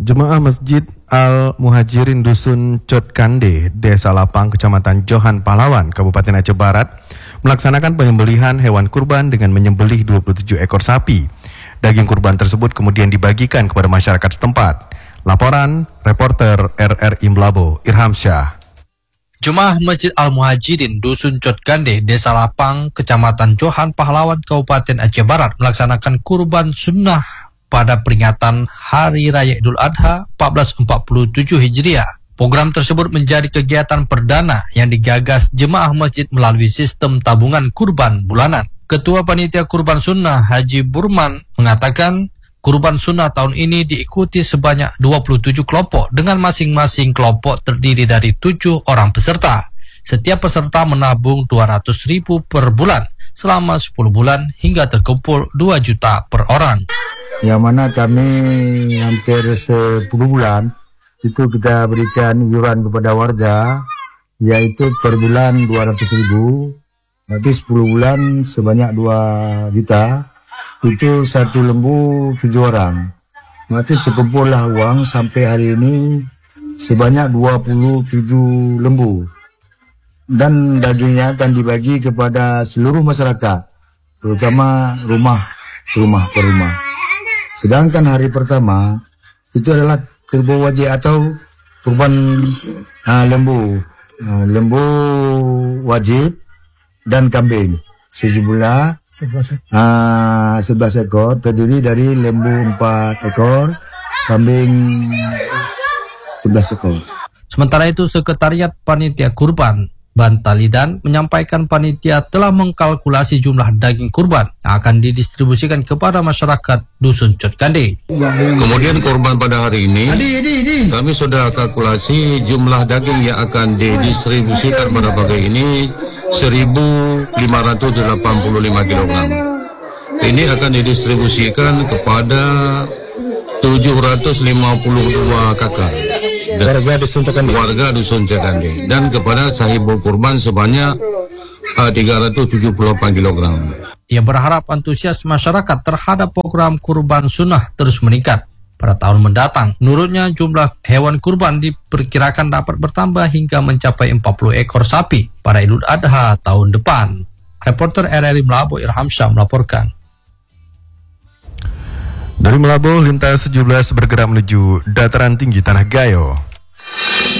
Jemaah Masjid Al-Muhajirin Dusun Cotkande, Desa Lapang, Kecamatan Johan Pahlawan, Kabupaten Aceh Barat, melaksanakan penyembelihan hewan kurban dengan menyembelih 27 ekor sapi. Daging kurban tersebut kemudian dibagikan kepada masyarakat setempat. Laporan reporter RRI Mlabo, Irham Syah. Jemaah Masjid Al-Muhajirin Dusun Cotkande, Desa Lapang, Kecamatan Johan Pahlawan, Kabupaten Aceh Barat melaksanakan kurban sunnah pada peringatan Hari Raya Idul Adha 1447 Hijriah. Program tersebut menjadi kegiatan perdana yang digagas jemaah masjid melalui sistem tabungan kurban bulanan. Ketua Panitia Kurban Sunnah Haji Burman mengatakan kurban sunnah tahun ini diikuti sebanyak 27 kelompok dengan masing-masing kelompok terdiri dari 7 orang peserta. Setiap peserta menabung 200.000 per bulan selama 10 bulan hingga terkumpul 2 juta per orang. Yang mana kami hampir 10 bulan itu kita berikan iuran kepada warga, yaitu per bulan 200.000, berarti 10 bulan sebanyak 2 juta, itu satu lembu 7 orang. Berarti terkumpullah uang sampai hari ini sebanyak 27 lembu. Dan dagingnya akan dibagi kepada seluruh masyarakat, terutama rumah per rumah. Sedangkan hari pertama itu adalah kurban wajib atau kurban lembu wajib dan kambing sejumlah 11 ekor, terdiri dari lembu 4 ekor, kambing 11 ekor. Sementara itu, Sekretariat Panitia Kurban Bantalidan menyampaikan panitia telah mengkalkulasi jumlah daging kurban yang akan didistribusikan kepada masyarakat Dusun Cotkande. Kemudian kurban pada hari ini, kami sudah kalkulasi jumlah daging yang akan didistribusikan pada pagi ini 1.585 kg. Ini akan didistribusikan kepada 752 kakak warga Dusun Cotkande dan kepada sahibul kurban sebanyak 378 kg. Ia berharap antusias masyarakat terhadap program kurban sunnah terus meningkat pada tahun mendatang. Menurutnya jumlah hewan kurban diperkirakan dapat bertambah hingga mencapai 40 ekor sapi pada Idul Adha tahun depan. Reporter RRI Mlabo, Irham Syah melaporkan. Dari Mlabo, lintas 17 bergerak menuju dataran tinggi Tanah Gayo.